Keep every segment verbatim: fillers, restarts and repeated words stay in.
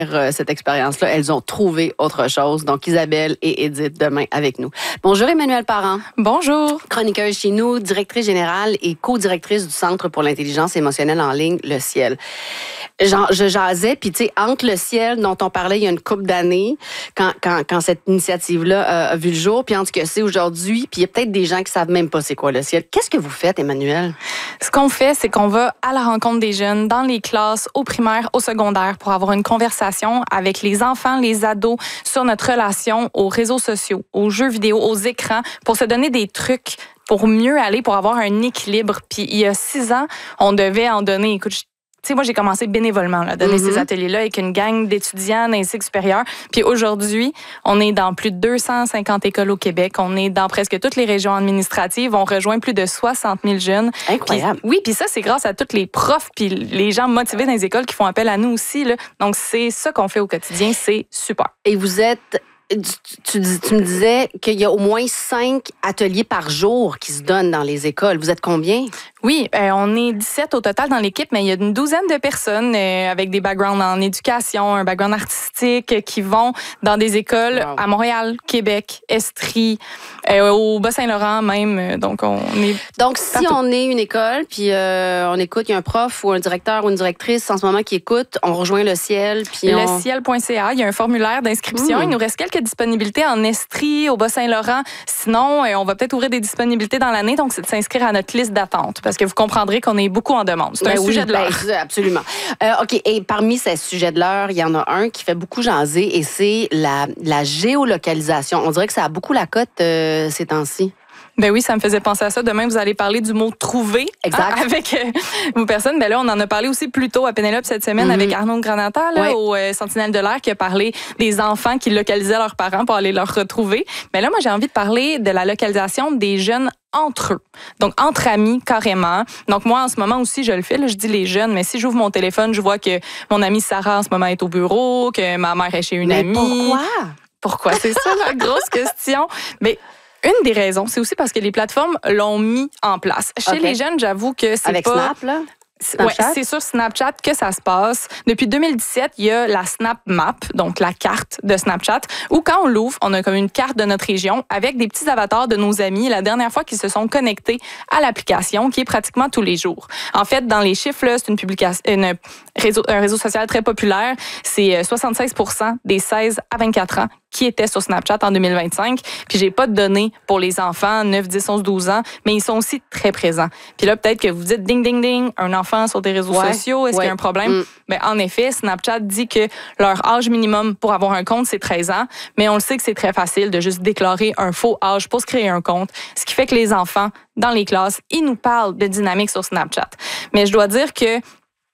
euh, cette expérience-là. Elles ont trouvé autre chose. Donc, Isabelle et Édith, demain, avec nous. Bonjour, Emmanuelle Parent. Bonjour. Chroniqueuse chez nous, directrice générale et co-directrice du Centre pour l'intelligence émotionnelle en ligne, Le Ciel. Genre, je jasais, puis tu sais, entre Le Ciel, dont on parlait il y a une couple d'années, quand, quand, quand cette initiative-là euh, a vu le jour, puis entre ce que c'est aujourd'hui, puis il y a peut-être des gens qui savent même pas c'est quoi Le Ciel. Qu'est-ce que vous faites, Emmanuelle? Ce qu'on fait, c'est qu'on va à la rencontre des jeunes dans les classes, au primaire, au secondaire, pour avoir une conversation avec les enfants, les ados, sur notre relation aux réseaux sociaux, aux jeux vidéo, aux écrans, pour se donner des trucs pour mieux aller, pour avoir un équilibre. Puis il y a six ans, on devait en donner, écoute, je Tu sais, moi, j'ai commencé bénévolement là, à donner mm-hmm. ces ateliers-là avec une gang d'étudiants dans les cycles supérieurs. Puis aujourd'hui, on est dans plus de deux cent cinquante écoles au Québec. On est dans presque toutes les régions administratives. On rejoint plus de soixante mille jeunes. Incroyable. Puis, oui, puis ça, c'est grâce à tous les profs puis les gens motivés dans les écoles qui font appel à nous aussi. Là. Donc, c'est ça qu'on fait au quotidien. C'est super. Et vous êtes... Tu, tu, tu me disais qu'il y a au moins cinq ateliers par jour qui se donnent dans les écoles. Vous êtes combien? Oui, euh, on est dix-sept au total dans l'équipe, mais il y a une douzaine de personnes euh, avec des backgrounds en éducation, un background artistique, euh, qui vont dans des écoles wow. à Montréal, Québec, Estrie, euh, au Bas-Saint-Laurent même. Donc, on est Donc, si partout. on est une école, puis euh, on écoute, il y a un prof ou un directeur ou une directrice en ce moment qui écoute, on rejoint Le Ciel. Puis on... Le ciel point c a, il y a un formulaire d'inscription. Mmh. Il nous reste quelques disponibilités en Estrie, au Bas-Saint-Laurent. Sinon, on va peut-être ouvrir des disponibilités dans l'année, donc c'est de s'inscrire à notre liste d'attente, parce que vous comprendrez qu'on est beaucoup en demande. C'est ben un oui, sujet de l'heure. Ben, absolument. Euh, OK, et parmi ces sujets de l'heure, il y en a un qui fait beaucoup jaser, et c'est la, la géolocalisation. On dirait que ça a beaucoup la cote euh, ces temps-ci. Ben oui, ça me faisait penser à ça. Demain, vous allez parler du mot « trouver » exact. Hein, avec euh, vos personnes. Ben là, on en a parlé aussi plus tôt à Pénélope cette semaine mm-hmm. avec Arnaud Granata, là, ouais. au euh, Sentinelle de l'air, qui a parlé des enfants qui localisaient leurs parents pour aller leur retrouver. Ben là, moi, j'ai envie de parler de la localisation des jeunes entre eux. Donc, entre amis, carrément. Donc, moi, en ce moment aussi, je le fais. Là, je dis les jeunes, mais si j'ouvre mon téléphone, je vois que mon amie Sarah, en ce moment, est au bureau, que ma mère est chez une mais amie. Pourquoi? Pourquoi? C'est ça la grosse question. Mais une des raisons, c'est aussi parce que les plateformes l'ont mis en place. Chez okay. les jeunes, j'avoue que c'est Avec pas... Snap, là? Oui, c'est sur Snapchat que ça se passe. Depuis deux mille dix-sept, il y a la Snap Map, donc la carte de Snapchat, où quand on l'ouvre, on a comme une carte de notre région avec des petits avatars de nos amis la dernière fois qu'ils se sont connectés à l'application, qui est pratiquement tous les jours. En fait, dans les chiffres, là, c'est une publication, une réseau, un réseau social très populaire. C'est soixante-seize pour cent des seize à vingt-quatre ans qui étaient sur Snapchat en deux mille vingt-cinq. Puis j'ai pas de données pour les enfants neuf, dix, onze, douze ans, mais ils sont aussi très présents. Puis là, peut-être que vous dites ding, ding, ding, un enfant sur des réseaux ouais, sociaux, est-ce ouais. qu'il y a un problème? Mm. Ben, en effet, Snapchat dit que leur âge minimum pour avoir un compte, c'est treize ans, mais on le sait que c'est très facile de juste déclarer un faux âge pour se créer un compte, ce qui fait que les enfants, dans les classes, ils nous parlent de dynamique sur Snapchat. Mais je dois dire que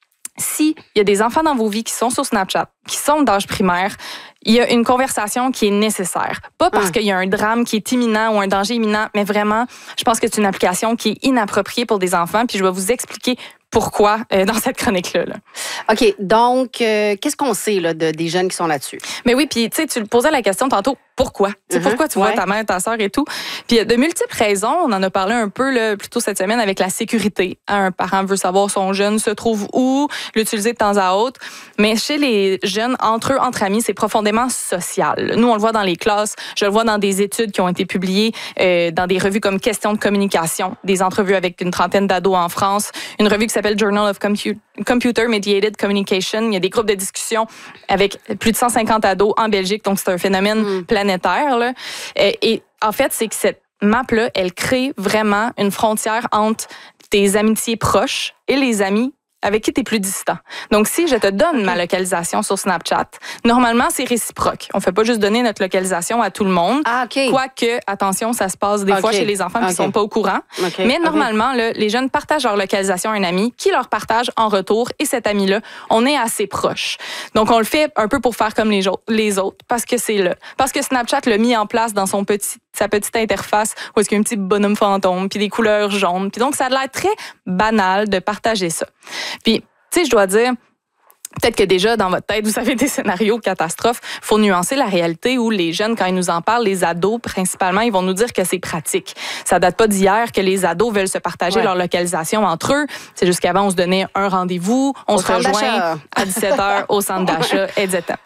s'il y a des enfants dans vos vies qui sont sur Snapchat, qui sont d'âge primaire, il y a une conversation qui est nécessaire. Pas parce ah. qu'il y a un drame qui est imminent ou un danger imminent, mais vraiment, je pense que c'est une application qui est inappropriée pour des enfants, puis je vais vous expliquer pourquoi euh, dans cette chronique-là. Là. OK, donc, euh, qu'est-ce qu'on sait là, de, des jeunes qui sont là-dessus? Mais oui, puis tu sais, tu posais la question tantôt, pourquoi? Uh-huh. Pourquoi tu vois ouais. ta mère, ta sœur et tout? Puis il y a de multiples raisons. On en a parlé un peu là, plus tôt cette semaine avec la sécurité. Un parent veut savoir son jeune se trouve où, l'utiliser de temps à autre. Mais chez les jeunes, entre eux, entre amis, c'est profondément social. Nous, on le voit dans les classes. Je le vois dans des études qui ont été publiées euh, dans des revues comme Questions de communication, des entrevues avec une trentaine d'ados en France, une revue qui s'appelle Journal of Compu- Computer Mediated Communication. Il y a des groupes de discussion avec plus de cent cinquante ados en Belgique. Donc, c'est un phénomène mm. planétaire. Là. Et, et en fait, c'est que cette map-là, elle crée vraiment une frontière entre tes amitiés proches et les amis avec qui tu es plus distant. Donc, si je te donne ma localisation sur Snapchat, normalement, c'est réciproque. On ne fait pas juste donner notre localisation à tout le monde. Ah, OK. Quoique, attention, ça se passe des okay. fois chez les enfants qui ne okay. sont pas au courant. Okay. Mais normalement, okay. là, les jeunes partagent leur localisation à un ami qui leur partage en retour. Et cet ami-là, on est assez proche. Donc, on le fait un peu pour faire comme les, jo- les autres, parce que c'est là. Parce que Snapchat l'a mis en place dans son petit, sa petite interface où est-ce qu'il y a un petit bonhomme fantôme, puis des couleurs jaunes. Puis donc, ça a l'air très banal de partager ça. Puis, tu sais, je dois dire, Peut-être que déjà, dans votre tête, vous avez des scénarios catastrophes. Il faut nuancer la réalité où les jeunes, quand ils nous en parlent, les ados principalement, ils vont nous dire que c'est pratique. Ça date pas d'hier que les ados veulent se partager ouais. leur localisation entre eux. C'est juste qu'avant, on se donnait un rendez-vous, on au se rejoint à dix-sept heures au centre d'achat, et cetera.